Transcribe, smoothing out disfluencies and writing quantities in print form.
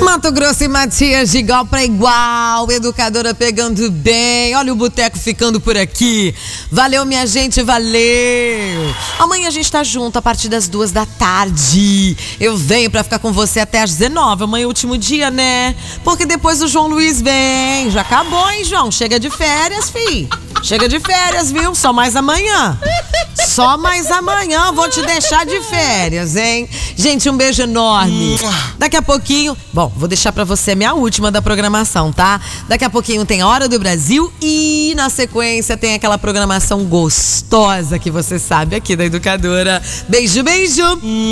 Mato Grosso e Matias de igual para igual, educadora pegando bem, olha o boteco ficando por aqui. Valeu, minha gente, valeu. Amanhã a gente tá junto a partir das 2 da tarde. Eu venho pra ficar com você até às 19, amanhã é o último dia, né? Porque depois o João Luiz vem. Já acabou, hein, João? Chega de férias, fi. Chega de férias, viu? Só mais amanhã. Só mais amanhã, vou te deixar de férias, hein? Gente, um beijo enorme. Daqui a pouquinho, bom, vou deixar pra você a minha última da programação, tá? Daqui a pouquinho tem Hora do Brasil e na sequência tem aquela programação gostosa que você sabe aqui da Educadora. Beijo, beijo.